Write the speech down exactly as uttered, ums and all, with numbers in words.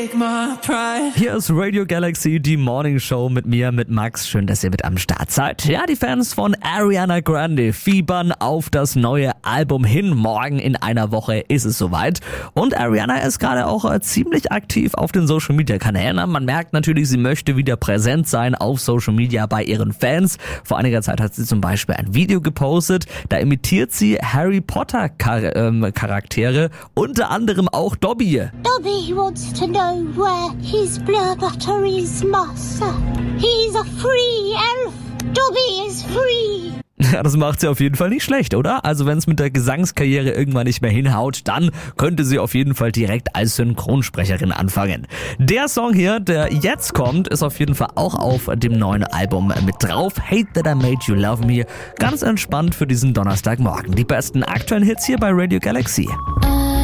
take my pride. Hier ist Radio Galaxy, die Morning Show mit mir, mit Max. Schön, dass ihr mit am Start seid. Ja, die Fans von Ariana Grande fiebern auf das neue Album hin. Morgen in einer Woche ist es soweit. Und Ariana ist gerade auch äh, ziemlich aktiv auf den Social Media Kanälen. Man merkt natürlich, sie möchte wieder präsent sein auf Social Media bei ihren Fans. Vor einiger Zeit hat sie zum Beispiel ein Video gepostet. Da imitiert sie Harry Potter Char- ähm, Charaktere, unter anderem auch Dobby. Dobby wants to know where his blur batteries must. He's a free elf. Dobby is free. Ja, das macht sie auf jeden Fall nicht schlecht, oder? Also wenn es mit der Gesangskarriere irgendwann nicht mehr hinhaut, dann könnte sie auf jeden Fall direkt als Synchronsprecherin anfangen. Der Song hier, der jetzt kommt, ist auf jeden Fall auch auf dem neuen Album mit drauf. Hate That I Made You Love Me. Ganz entspannt für diesen Donnerstagmorgen. Die besten aktuellen Hits hier bei Radio Galaxy.